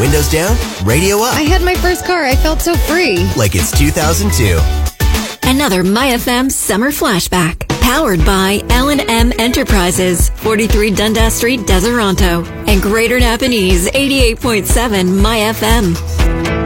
Windows down, radio up. I had my first car. I felt so free. Like it's 2002. Another MyFM summer flashback. Powered by L&M Enterprises, 43 Dundas Street, Deseronto, and Greater Napanese, 88.7 MyFM.